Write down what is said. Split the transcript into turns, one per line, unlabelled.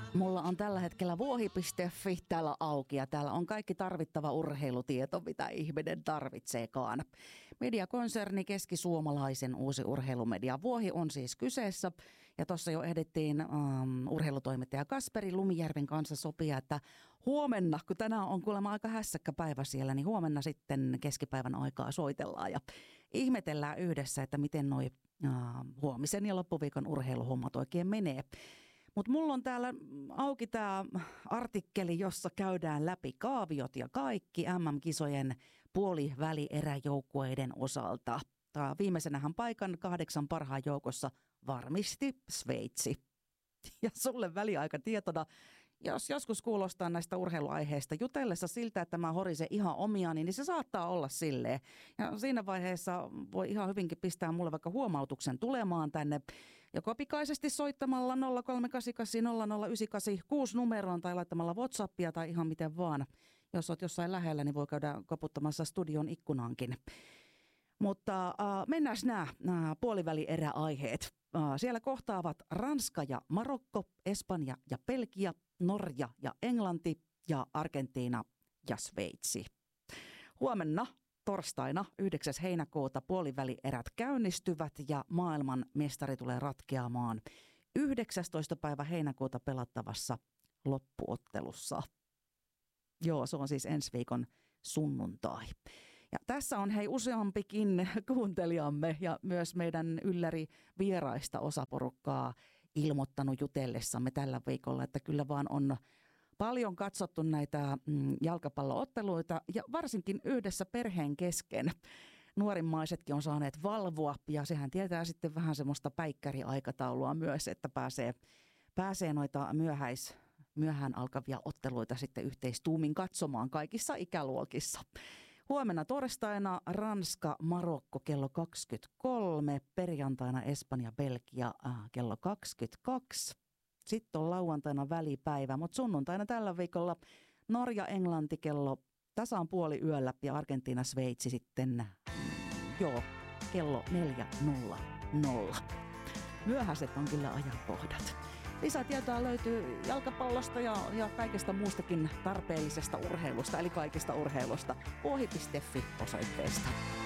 Mulla on tällä hetkellä vuohi.fi täällä auki ja täällä on kaikki tarvittava urheilutieto, mitä ihminen tarvitseekaan. Mediakonserni Keski-Suomalaisen uusi urheilumedia Vuohi on siis kyseessä. Ja tuossa jo ehdittiin urheilutoimittaja Kasperi Lumijärven kanssa sopia, että huomenna, kun tänään on kuulemma aika hässäkkä päivä siellä, niin huomenna sitten keskipäivän aikaa soitellaan ja ihmetellään yhdessä, että miten noi huomisen ja loppuviikon urheiluhommat oikein menee. Mutta mulla on täällä auki tämä artikkeli, jossa käydään läpi kaaviot ja kaikki MM-kisojen puolivälieräjoukkueiden osalta. Viimeisenähän paikan 8 parhaan joukossa varmisti Sveitsi. Ja sulle väliaikatietona, jos joskus kuulostaa näistä urheiluaiheista jutellessa siltä, että mä horisen ihan omiani, niin se saattaa olla silleen. Ja siinä vaiheessa voi ihan hyvinkin pistää mulle vaikka huomautuksen tulemaan tänne, joko pikaisesti soittamalla 0388 00986 numeroon tai laittamalla WhatsAppia tai ihan miten vaan. Jos oot jossain lähellä, niin voi käydä koputtamassa studion ikkunaankin. Mutta mennään nämä puolivälieräaiheet. Siellä kohtaavat Ranska ja Marokko, Espanja ja Belgia, Norja ja Englanti ja Argentiina ja Sveitsi. Huomenna torstaina 9. heinäkuuta puolivälierät käynnistyvät ja maailman mestari tulee ratkeamaan 19. päivä heinäkuuta pelattavassa loppuottelussa. Joo, se on siis ensi viikon sunnuntai. Ja tässä on useampikin kuuntelijamme ja myös meidän ylläri vieraista osaporukkaa ilmoittanut jutellessamme tällä viikolla, että kyllä vaan on paljon katsottu näitä jalkapallootteluita ja varsinkin yhdessä perheen kesken. Nuorimmaisetkin on saaneet valvoa ja sehän tietää sitten vähän semmoista päikkäriaikataulua myös, että pääsee noita myöhään alkavia otteluita sitten yhteistuumin katsomaan kaikissa ikäluokissa. Huomenna torstaina Ranska, Marokko kello 23, perjantaina Espanja, Belgia kello 22. Sitten on lauantaina välipäivä, mutta sunnuntaina tällä viikolla Norja, Englanti kello tasaan puoli yöllä ja Argentiina, Sveitsi sitten kello 4.00. Myöhäiset on kyllä ajankohdat. Lisätietoa löytyy jalkapallosta ja kaikesta muustakin tarpeellisesta urheilusta, eli kaikesta urheilusta, vuohi.fi osoitteesta.